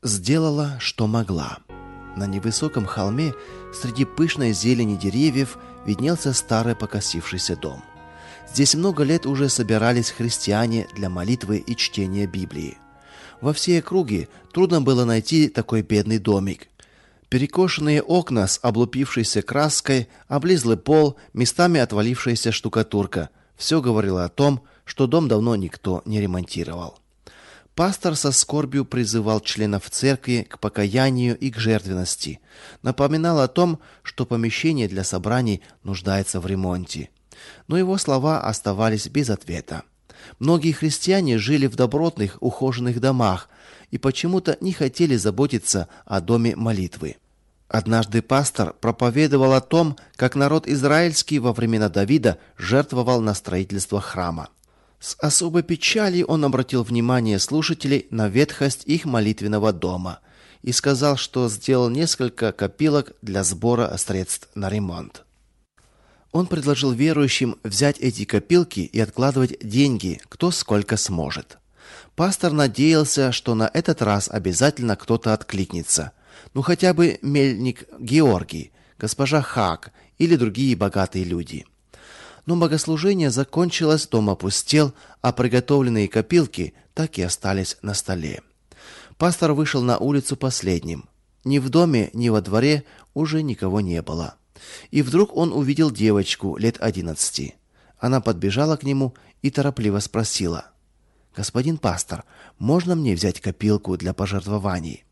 сделала, что могла. На невысоком холме среди пышной зелени деревьев виднелся старый покосившийся дом. Здесь много лет уже собирались христиане для молитвы и чтения Библии. Во всей округе трудно было найти такой бедный домик. Перекошенные окна с облупившейся краской, облизлый пол, местами отвалившаяся штукатурка – все говорило о том, что дом давно никто не ремонтировал. Пастор со скорбью призывал членов церкви к покаянию и к жертвенности, напоминал о том, что помещение для собраний нуждается в ремонте. Но его слова оставались без ответа. Многие христиане жили в добротных, ухоженных домах и почему-то не хотели заботиться о доме молитвы. Однажды пастор проповедовал о том, как народ израильский во времена Давида жертвовал на строительство храма. С особой печалью он обратил внимание слушателей на ветхость их молитвенного дома и сказал, что сделал несколько копилок для сбора средств на ремонт. Он предложил верующим взять эти копилки и откладывать деньги, кто сколько сможет. Пастор надеялся, что на этот раз обязательно кто-то откликнется. Ну хотя бы мельник Георгий, госпожа Хак или другие богатые люди. Но богослужение закончилось, дом опустел, а приготовленные копилки так и остались на столе. Пастор вышел на улицу последним. Ни в доме, ни во дворе уже никого не было. И вдруг он увидел девочку лет 11. Она подбежала к нему и торопливо спросила: «Господин пастор, можно мне взять копилку для пожертвований?»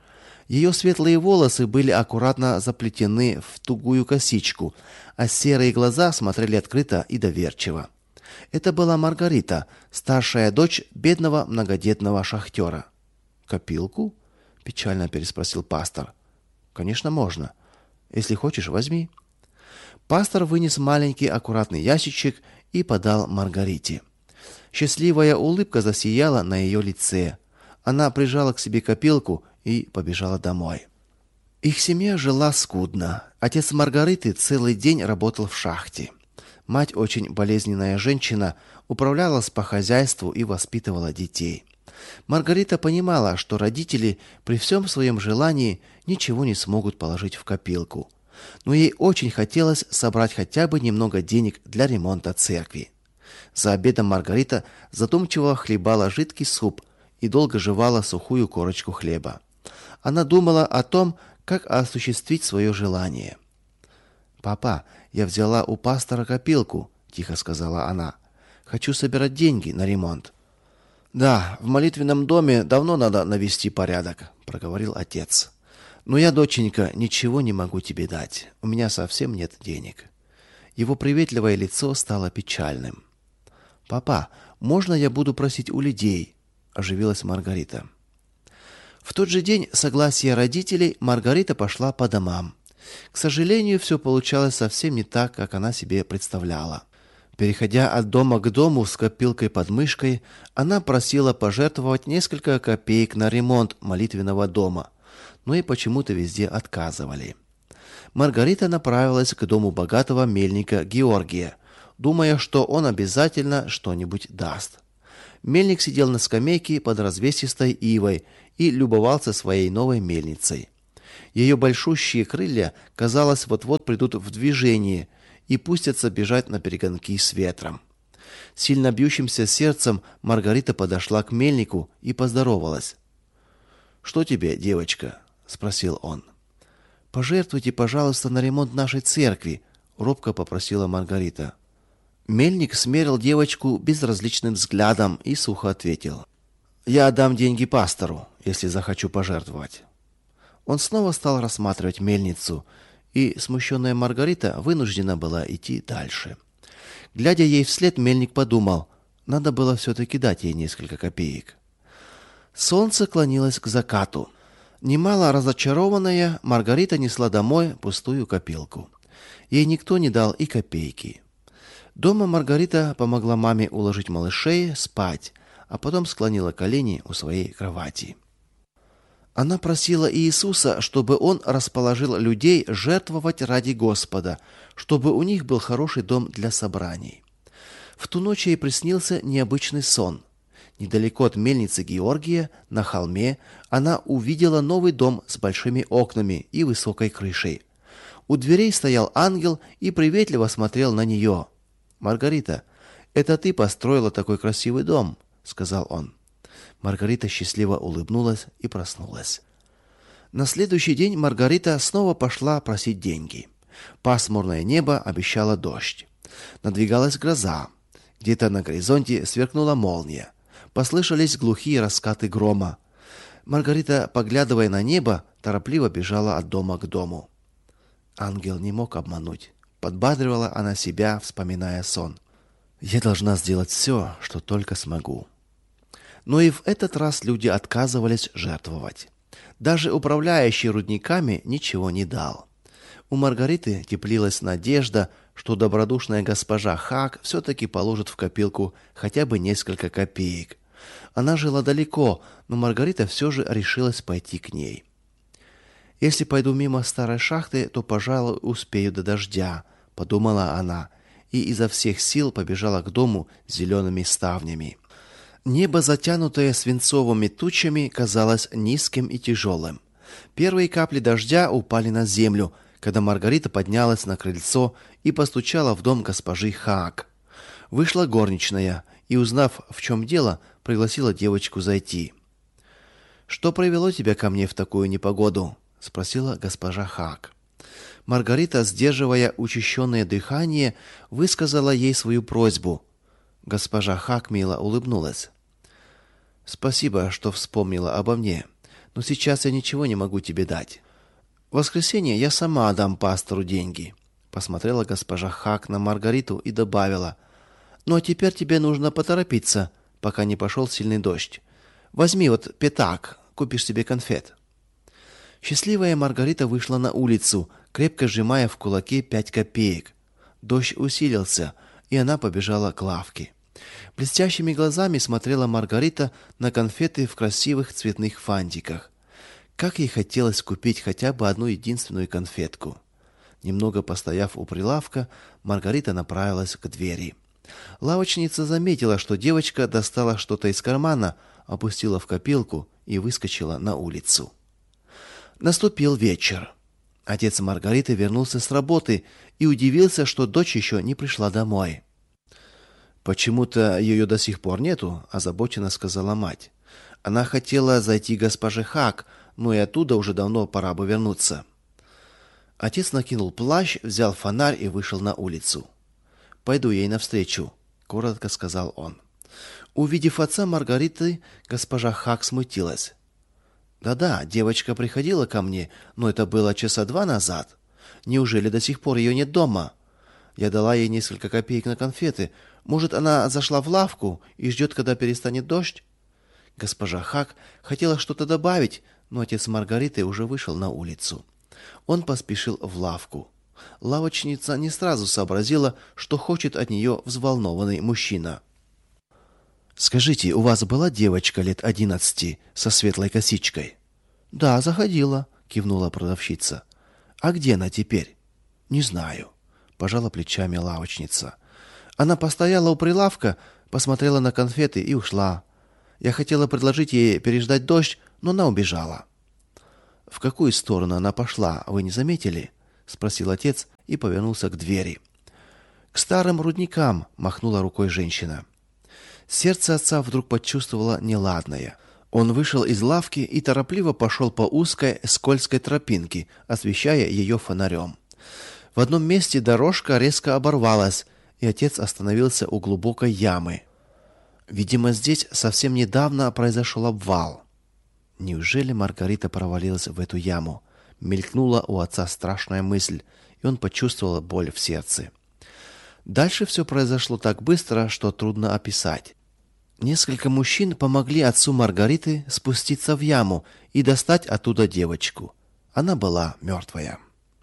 Ее светлые волосы были аккуратно заплетены в тугую косичку, а серые глаза смотрели открыто и доверчиво. Это была Маргарита, старшая дочь бедного многодетного шахтера. «Копилку?» – печально переспросил пастор. «Конечно, можно. Если хочешь, возьми». Пастор вынес маленький аккуратный ящичек и подал Маргарите. Счастливая улыбка засияла на ее лице. Она прижала к себе копилку и побежала домой. Их семья жила скудно. Отец Маргариты целый день работал в шахте. Мать, очень болезненная женщина, управлялась по хозяйству и воспитывала детей. Маргарита понимала, что родители при всем своем желании ничего не смогут положить в копилку. Но ей очень хотелось собрать хотя бы немного денег для ремонта церкви. За обедом Маргарита задумчиво хлебала жидкий суп и долго жевала сухую корочку хлеба. Она думала о том, как осуществить свое желание. «Папа, я взяла у пастора копилку», – тихо сказала она. «Хочу собирать деньги на ремонт». «Да, в молитвенном доме давно надо навести порядок», – проговорил отец. «Но я, доченька, ничего не могу тебе дать. У меня совсем нет денег». Его приветливое лицо стало печальным. «Папа, можно я буду просить у людей?» – оживилась Маргарита. В тот же день согласия родителей Маргарита пошла по домам. К сожалению, все получалось совсем не так, как она себе представляла. Переходя от дома к дому с копилкой под мышкой, она просила пожертвовать несколько копеек на ремонт молитвенного дома, но и почему-то везде отказывали. Маргарита направилась к дому богатого мельника Георгия, думая, что он обязательно что-нибудь даст. Мельник сидел на скамейке под развесистой ивой и любовался своей новой мельницей. Ее большущие крылья, казалось, вот-вот придут в движение и пустятся бежать на перегонки с ветром. Сильно бьющимся сердцем Маргарита подошла к мельнику и поздоровалась. «Что тебе, девочка?» – спросил он. «Пожертвуйте, пожалуйста, на ремонт нашей церкви», – робко попросила Маргарита. Мельник смерил девочку безразличным взглядом и сухо ответил: «Я отдам деньги пастору, если захочу пожертвовать». Он снова стал рассматривать мельницу, и смущенная Маргарита вынуждена была идти дальше. Глядя ей вслед, мельник подумал, надо было все-таки дать ей несколько копеек. Солнце клонилось к закату. Немало разочарованная, Маргарита несла домой пустую копилку. Ей никто не дал и копейки. Дома Маргарита помогла маме уложить малышей спать, а потом склонила колени у своей кровати. Она просила Иисуса, чтобы он расположил людей жертвовать ради Господа, чтобы у них был хороший дом для собраний. В ту ночь ей приснился необычный сон. Недалеко от мельницы Георгия, на холме, она увидела новый дом с большими окнами и высокой крышей. У дверей стоял ангел и приветливо смотрел на нее. «Маргарита, это ты построила такой красивый дом», — сказал он. Маргарита счастливо улыбнулась и проснулась. На следующий день Маргарита снова пошла просить деньги. Пасмурное небо обещало дождь. Надвигалась гроза. Где-то на горизонте сверкнула молния. Послышались глухие раскаты грома. Маргарита, поглядывая на небо, торопливо бежала от дома к дому. Ангел не мог обмануть. Подбадривала она себя, вспоминая сон. «Я должна сделать все, что только смогу». Но и в этот раз люди отказывались жертвовать. Даже управляющий рудниками ничего не дал. У Маргариты теплилась надежда, что добродушная госпожа Хак все-таки положит в копилку хотя бы несколько копеек. Она жила далеко, но Маргарита все же решилась пойти к ней. «Если пойду мимо старой шахты, то, пожалуй, успею до дождя», — подумала она, и изо всех сил побежала к дому с зелеными ставнями. Небо, затянутое свинцовыми тучами, казалось низким и тяжелым. Первые капли дождя упали на землю, когда Маргарита поднялась на крыльцо и постучала в дом госпожи Хак. Вышла горничная и, узнав, в чем дело, пригласила девочку зайти. «Что привело тебя ко мне в такую непогоду?» — спросила госпожа Хак. Маргарита, сдерживая учащенное дыхание, высказала ей свою просьбу. Госпожа Хак мило улыбнулась. «Спасибо, что вспомнила обо мне, но сейчас я ничего не могу тебе дать. В воскресенье я сама дам пастору деньги». Посмотрела госпожа Хак на Маргариту и добавила: «Ну а теперь тебе нужно поторопиться, пока не пошел сильный дождь. Возьми вот пятак, купишь себе конфет». Счастливая Маргарита вышла на улицу, крепко сжимая в кулаке 5 копеек. Дождь усилился, и она побежала к лавке. Блестящими глазами смотрела Маргарита на конфеты в красивых цветных фантиках. Как ей хотелось купить хотя бы одну единственную конфетку. Немного постояв у прилавка, Маргарита направилась к двери. Лавочница заметила, что девочка достала что-то из кармана, опустила в копилку и выскочила на улицу. Наступил вечер. Отец Маргариты вернулся с работы и удивился, что дочь еще не пришла домой. «Почему-то ее до сих пор нету», — озабоченно сказала мать. «Она хотела зайти к госпоже Хак, но и оттуда уже давно пора бы вернуться». Отец накинул плащ, взял фонарь и вышел на улицу. «Пойду ей навстречу», — коротко сказал он. Увидев отца Маргариты, госпожа Хак смутилась. «Да-да, девочка приходила ко мне, но это было часа 2 назад. Неужели до сих пор ее нет дома? Я дала ей несколько копеек на конфеты. Может, она зашла в лавку и ждет, когда перестанет дождь?» Госпожа Хак хотела что-то добавить, но отец Маргариты уже вышел на улицу. Он поспешил в лавку. Лавочница не сразу сообразила, что хочет от нее взволнованный мужчина. «Скажите, у вас была девочка лет 11 со светлой косичкой?» «Да, заходила», — кивнула продавщица. «А где она теперь?» «Не знаю», — пожала плечами лавочница. «Она постояла у прилавка, посмотрела на конфеты и ушла. Я хотела предложить ей переждать дождь, но она убежала». «В какую сторону она пошла, вы не заметили?» — спросил отец и повернулся к двери. «К старым рудникам», — махнула рукой женщина. Сердце отца вдруг почувствовало неладное. Он вышел из лавки и торопливо пошел по узкой скользкой тропинке, освещая ее фонарем. В одном месте дорожка резко оборвалась, и отец остановился у глубокой ямы. Видимо, здесь совсем недавно произошел обвал. Неужели Маргарита провалилась в эту яму? Мелькнула у отца страшная мысль, и он почувствовал боль в сердце. Дальше все произошло так быстро, что трудно описать. Несколько мужчин помогли отцу Маргариты спуститься в яму и достать оттуда девочку. Она была мертвая.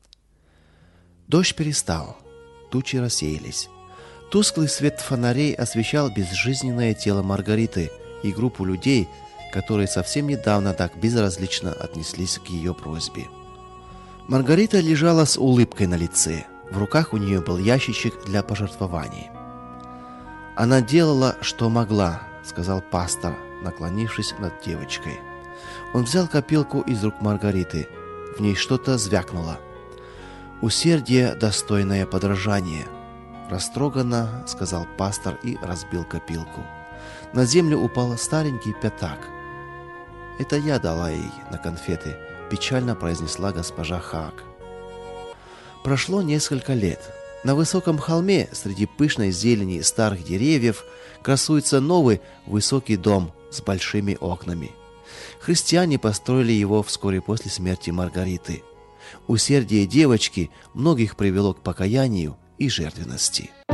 Дождь перестал. Тучи рассеялись. Тусклый свет фонарей освещал безжизненное тело Маргариты и группу людей, которые совсем недавно так безразлично отнеслись к ее просьбе. Маргарита лежала с улыбкой на лице. В руках у нее был ящичек для пожертвований. Она делала, что могла, сказал пастор, наклонившись над девочкой. Он взял копилку из рук Маргариты. В ней что-то звякнуло. «Усердие, достойное подражания», — растроганно сказал пастор и разбил копилку. На землю упал старенький пятак. «Это я дала ей на конфеты», — печально произнесла госпожа Хаак. Прошло несколько лет. На высоком холме среди пышной зелени старых деревьев красуется новый высокий дом с большими окнами. Христиане построили его вскоре после смерти Маргариты. Усердие девочки многих привело к покаянию и жертвенности.